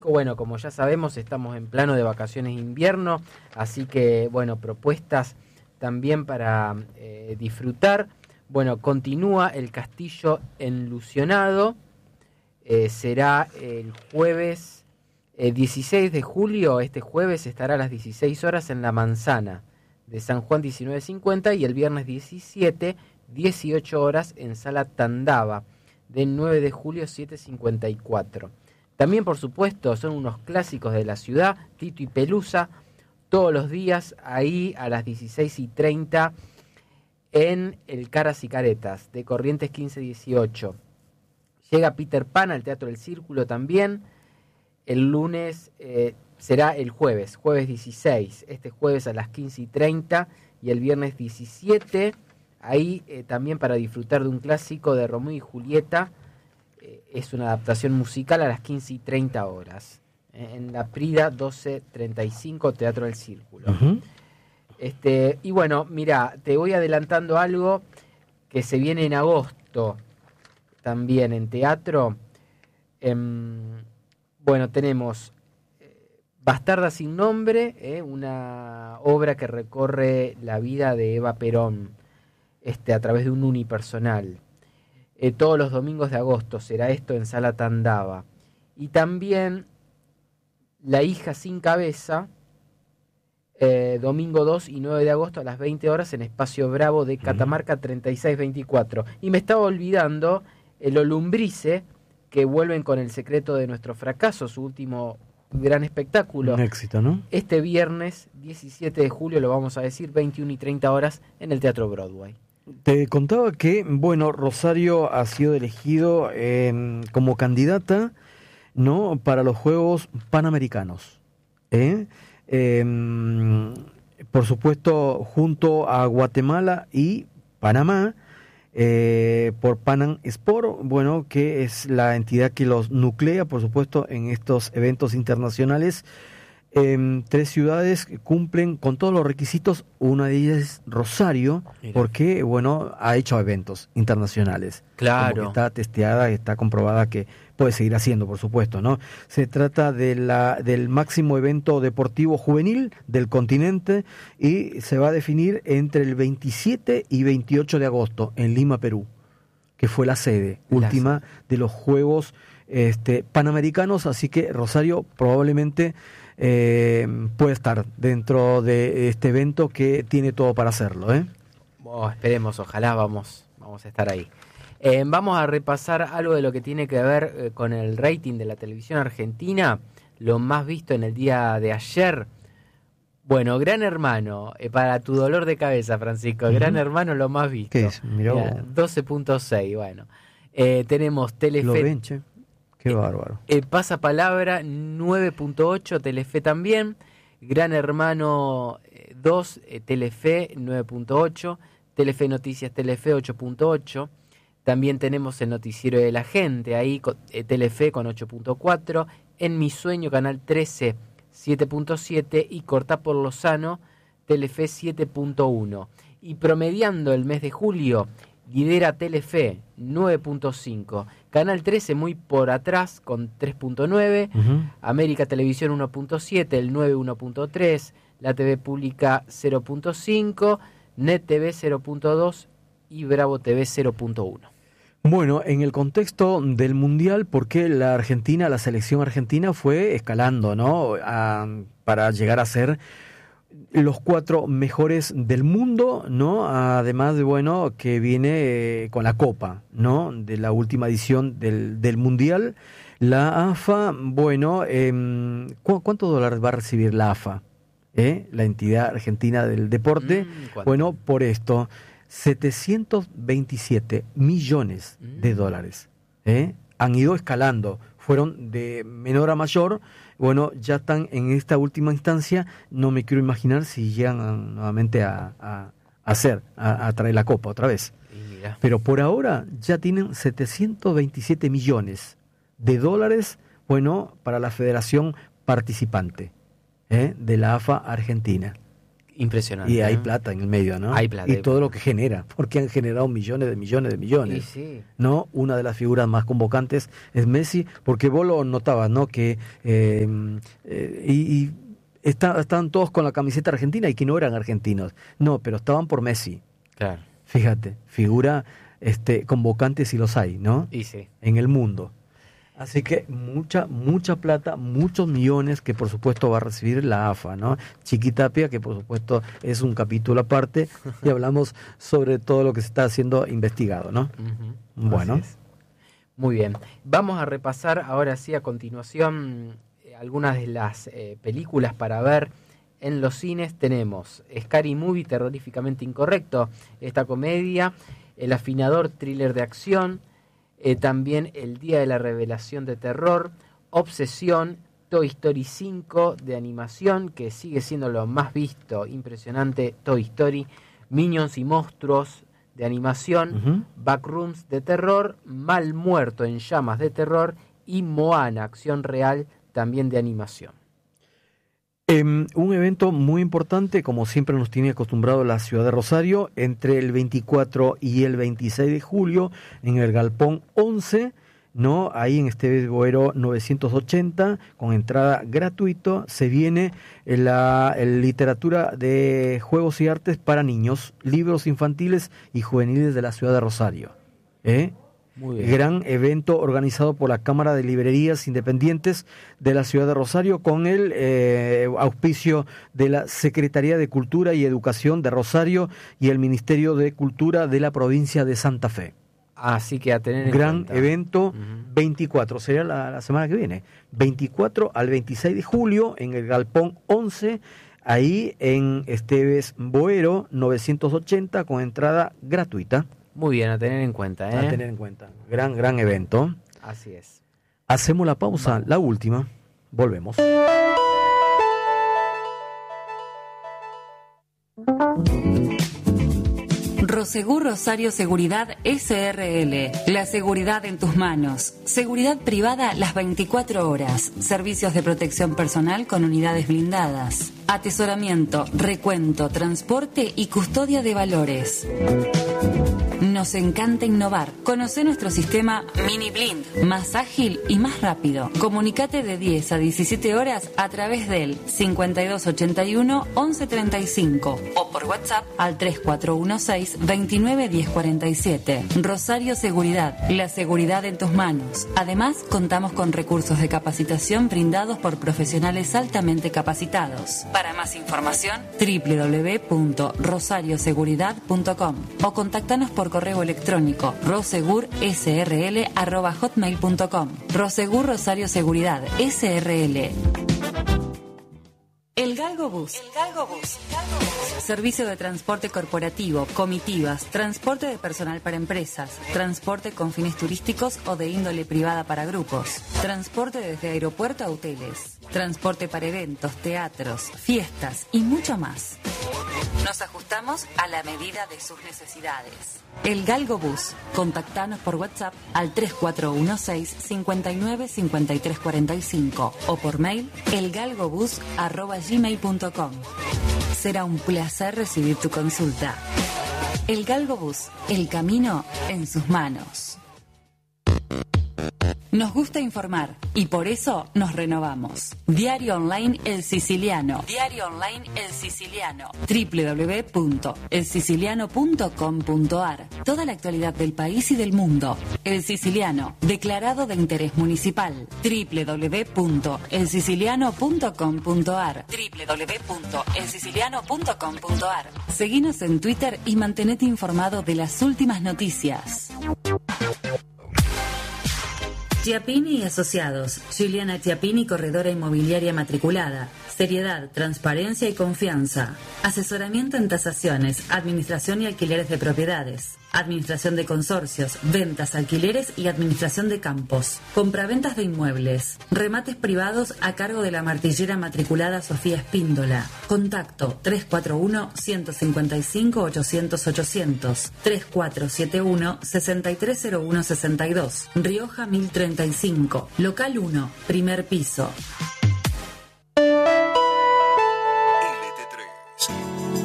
Bueno, como ya sabemos, estamos en plano de vacaciones de invierno, así que, bueno, propuestas también para disfrutar. Bueno, continúa el castillo enlucionado, será el jueves 16 de julio, este jueves estará a las 16 horas en la Manzana de San Juan 1950 y el viernes 17, 18 horas en Sala Tandava, del 9 de julio 7:54. También, por supuesto, son unos clásicos de la ciudad, Tito y Pelusa, todos los días ahí a las 16:30 en el Caras y Caretas, de Corrientes 1518. Llega Peter Pan al Teatro del Círculo también. El lunes será el jueves 16, este jueves a las 15:30 y el viernes 17, ahí también para disfrutar de un clásico de Romeo y Julieta. Es una adaptación musical a las 15:30 horas, en la Prida 1235, Teatro del Círculo. Uh-huh. Y bueno, mira, te voy adelantando algo que se viene en agosto también en teatro. Bueno, tenemos Bastarda sin nombre, una obra que recorre la vida de Eva Perón a través de un unipersonal. Todos los domingos de agosto será esto en Sala Tandava. Y también La hija sin cabeza, domingo 2 y 9 de agosto a las 20 horas en Espacio Bravo de Catamarca 3624. Y me estaba olvidando el Olumbrice, que vuelven con El secreto de nuestro fracaso, su último gran espectáculo. Un éxito, ¿no? Este viernes 17 de julio, lo vamos a decir, 21:30 horas en el Teatro Broadway. Te contaba que, bueno, Rosario ha sido elegido como candidata, ¿no?, para los Juegos Panamericanos. Por supuesto, junto a Guatemala y Panamá, por Panam Sport, bueno, que es la entidad que los nuclea, por supuesto, en estos eventos internacionales. 3 ciudades que cumplen con todos los requisitos. Una de ellas es Rosario. Mira. Porque, bueno, ha hecho eventos internacionales. Claro. Como que está testeada, está comprobada que puede seguir haciendo, por supuesto, ¿no? Se trata del máximo evento deportivo juvenil del continente y se va a definir entre el 27 y 28 de agosto en Lima, Perú, que fue la sede última de los Juegos Panamericanos. Así que Rosario probablemente puede estar dentro de este evento que tiene todo para hacerlo, esperemos, ojalá vamos a estar ahí. Vamos a repasar algo de lo que tiene que ver con el rating de la televisión argentina, lo más visto en el día de ayer. Bueno, Gran Hermano, para tu dolor de cabeza, Francisco, Gran Hermano lo más visto. ¿Qué es? Mirá, 12.6, bueno. Tenemos Telefe. Lo ven, che. Qué bárbaro. Pasapalabra 9.8, Telefe también. Gran Hermano 2, Telefe 9.8. Telefe Noticias, Telefe 8.8. También tenemos el Noticiero de la Gente, ahí Telefe con 8.4. En Mi Sueño, Canal 13, 7.7. Y Cortá por Lozano, Telefe 7.1. Y promediando el mes de julio, lidera Telefe 9.5, Canal 13 muy por atrás con 3.9, América Televisión 1.7, el 9 1.3, la TV Pública 0.5, Net TV 0.2 y Bravo TV 0.1. Bueno, en el contexto del Mundial, porque la selección argentina fue escalando, ¿no?, para llegar a ser los 4 mejores del mundo, ¿no? Además de, bueno, que viene con la Copa, ¿no?, de la última edición del Mundial. La AFA, bueno, ¿cuántos dólares va a recibir la AFA? La entidad argentina del deporte. Bueno, por esto, 727 millones de dólares. Han ido escalando, fueron de menor a mayor. Bueno, ya están en esta última instancia. No me quiero imaginar si llegan nuevamente a traer la Copa otra vez. Pero por ahora ya tienen 727 millones de dólares, bueno, para la federación participante de la AFA Argentina. Impresionante. Y hay plata en el medio, ¿no? Hay plata. Y todo lo que genera, porque han generado millones de millones de millones. Sí. ¿No? Una de las figuras más convocantes es Messi, porque vos lo notabas, ¿no? Que estaban todos con la camiseta argentina y que no eran argentinos. No, pero estaban por Messi. Claro. Fíjate, figura convocante si los hay, ¿no? Y sí. En el mundo. Así que mucha plata, muchos millones que por supuesto va a recibir la AFA, ¿no? Chiquitapia, que por supuesto es un capítulo aparte, y hablamos sobre todo lo que se está haciendo investigado, ¿no? Uh-huh. Bueno. Muy bien. Vamos a repasar ahora sí a continuación algunas de las películas para ver en los cines. Tenemos Scary Movie, terroríficamente incorrecto, esta comedia, El afinador, thriller de acción, también El día de la revelación de terror, Obsesión, Toy Story 5 de animación, que sigue siendo lo más visto, impresionante, Toy Story, Minions y monstruos de animación, Backrooms de terror, Mal muerto en llamas de terror y Moana, acción real, también de animación. Un evento muy importante, como siempre nos tiene acostumbrado la ciudad de Rosario, entre el 24 y el 26 de julio, en el Galpón 11, ¿no? Ahí en Esteves Boero 980, con entrada gratuita, se viene la literatura de juegos y artes para niños, libros infantiles y juveniles de la ciudad de Rosario. Muy bien. Gran evento organizado por la Cámara de Librerías Independientes de la ciudad de Rosario, con el auspicio de la Secretaría de Cultura y Educación de Rosario y el Ministerio de Cultura de la provincia de Santa Fe. Así que a tener en Gran cuenta. evento, 24, sería la semana que viene, 24 al 26 de julio en el Galpón 11, ahí en Esteves Boero 980, con entrada gratuita. Muy bien, a tener en cuenta. A tener en cuenta. Gran evento. Así es. Hacemos la pausa, la última. Volvemos. Prosegur Rosario Seguridad SRL. La seguridad en tus manos. Seguridad privada las 24 horas. Servicios de protección personal con unidades blindadas. Atesoramiento, recuento, transporte y custodia de valores. Nos encanta innovar. Conoce nuestro sistema Mini Blind, más ágil y más rápido. Comunicate de 10 a 17 horas a través del 5281 1135 o por WhatsApp al 3416 29 1047. Rosario Seguridad, la seguridad en tus manos. Además, contamos con recursos de capacitación brindados por profesionales altamente capacitados. Para más información, www.rosarioseguridad.com o contactanos por correo electrónico rosegursrl@hotmail.com. Rosegur Rosario Seguridad SRL. El Galgo Bus. Servicio de transporte corporativo, comitivas, transporte de personal para empresas, transporte con fines turísticos o de índole privada para grupos, transporte desde aeropuerto a hoteles, transporte para eventos, teatros, fiestas y mucho más. Nos ajustamos a la medida de sus necesidades. El Galgo Bus. Contactanos por WhatsApp al 3416 59 53 45 o por mail elgalgobus@gmail.com. Será un placer recibir tu consulta. El Galgo Bus. El camino en sus manos. Nos gusta informar y por eso nos renovamos. Diario Online El Siciliano. Diario Online El Siciliano. www.elsiciliano.com.ar. Toda la actualidad del país y del mundo. El Siciliano, declarado de interés municipal. www.elsiciliano.com.ar. www.elsiciliano.com.ar. Seguinos en Twitter y mantenete informado de las últimas noticias. Chiappini y Asociados. Juliana Chiappini, corredora inmobiliaria matriculada. Seriedad, transparencia y confianza. Asesoramiento en tasaciones, administración y alquileres de propiedades. Administración de consorcios, ventas, alquileres y administración de campos. Compraventas de inmuebles. Remates privados a cargo de la martillera matriculada Sofía Espíndola. Contacto 341-155-800-800. 3471-630162. Rioja 1035. Local 1, primer piso.